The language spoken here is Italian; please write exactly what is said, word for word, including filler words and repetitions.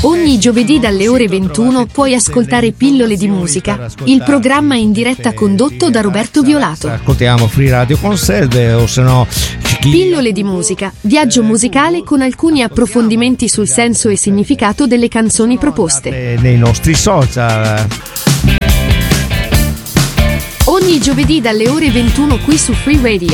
Ogni giovedì dalle ore ventuno puoi ascoltare Pillole di musica, il programma in diretta condotto da Roberto Violato. Ascoltiamo Free Radio Conserve o se no Pillole di musica, viaggio musicale con alcuni approfondimenti sul senso e significato delle canzoni proposte. Nei nostri social. Ogni giovedì dalle ore ventuno qui su Free Radio.